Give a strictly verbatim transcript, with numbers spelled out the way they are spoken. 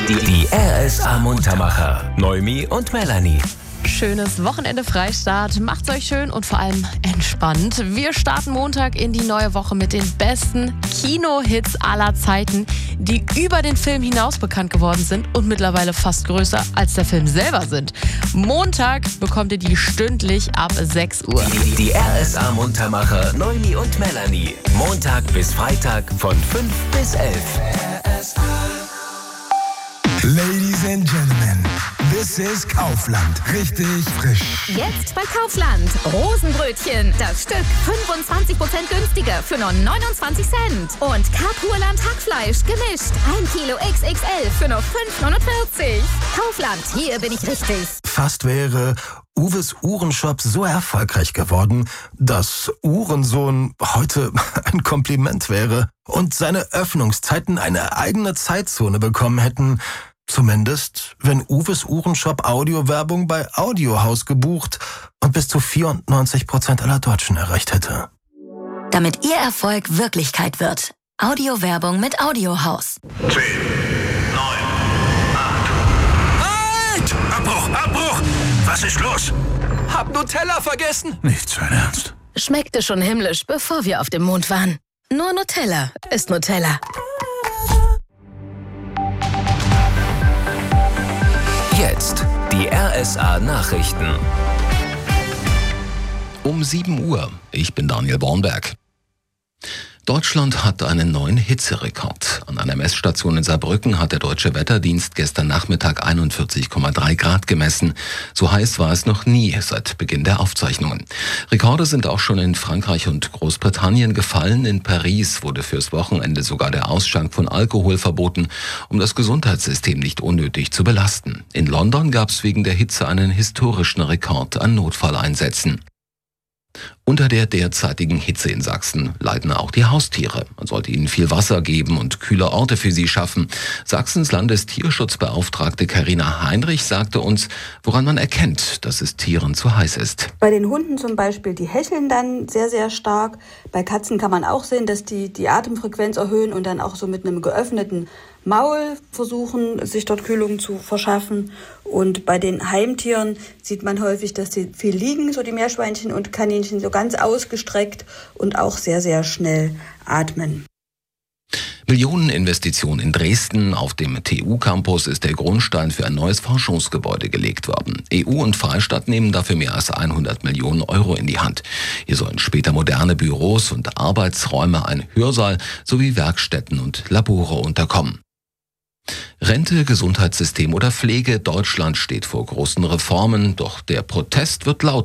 Die, die R S A Muntermacher. Noemi und Melanie. Schönes Wochenende Freistaat. Macht's euch schön und vor allem entspannt. Wir starten Montag in die neue Woche mit den besten Kinohits aller Zeiten, die über den Film hinaus bekannt geworden sind und mittlerweile fast größer als der Film selber sind. Montag bekommt ihr die stündlich ab sechs Uhr. Die, die R S A Muntermacher Noemi und Melanie. Montag bis Freitag von fünf bis elf. Ladies and Gentlemen, this is Kaufland. Richtig frisch. Jetzt bei Kaufland. Rosenbrötchen. Das Stück fünfundzwanzig Prozent günstiger für nur neunundzwanzig Cent. Und Kapurland Hackfleisch gemischt. ein Kilo X X L für nur fünf neunundvierzig. Kaufland, hier bin ich richtig. Fast wäre Uwes Uhrenshop so erfolgreich geworden, dass Uhrensohn heute ein Kompliment wäre und seine Öffnungszeiten eine eigene Zeitzone bekommen hätten. Zumindest, wenn Uwes Uhrenshop Audiowerbung bei Audiohaus gebucht und bis zu vierundneunzig Prozent aller Deutschen erreicht hätte. Damit Ihr Erfolg Wirklichkeit wird. Audiowerbung mit Audiohaus. zehn, neun, acht. Halt! Abbruch, Abbruch! Was ist los? Hab Nutella vergessen. Nicht sein Ernst. Schmeckte schon himmlisch, bevor wir auf dem Mond waren. Nur Nutella ist Nutella. Jetzt die R S A Nachrichten. Um sieben Uhr. Ich bin Daniel Bornberg. Deutschland hat einen neuen Hitzerekord. An einer Messstation in Saarbrücken hat der Deutsche Wetterdienst gestern Nachmittag einundvierzig Komma drei Grad gemessen. So heiß war es noch nie seit Beginn der Aufzeichnungen. Rekorde sind auch schon in Frankreich und Großbritannien gefallen. In Paris wurde fürs Wochenende sogar der Ausschank von Alkohol verboten, um das Gesundheitssystem nicht unnötig zu belasten. In London gab es wegen der Hitze einen historischen Rekord an Notfalleinsätzen. Unter der derzeitigen Hitze in Sachsen leiden auch die Haustiere. Man sollte ihnen viel Wasser geben und kühle Orte für sie schaffen. Sachsens Landestierschutzbeauftragte Carina Heinrich sagte uns, woran man erkennt, dass es Tieren zu heiß ist. Bei den Hunden zum Beispiel, die hecheln dann sehr, sehr stark. Bei Katzen kann man auch sehen, dass die die Atemfrequenz erhöhen und dann auch so mit einem geöffneten Maul versuchen, sich dort Kühlung zu verschaffen. Und bei den Heimtieren sieht man häufig, dass sie viel liegen, so die Meerschweinchen und Kaninchen, so ganz ausgestreckt und auch sehr, sehr schnell atmen. Millioneninvestition in Dresden. Auf dem T U-Campus ist der Grundstein für ein neues Forschungsgebäude gelegt worden. E U und Freistaat nehmen dafür mehr als hundert Millionen Euro in die Hand. Hier sollen später moderne Büros und Arbeitsräume, ein Hörsaal sowie Werkstätten und Labore unterkommen. Rente, Gesundheitssystem oder Pflege. Deutschland steht vor großen Reformen, doch der Protest wird laut.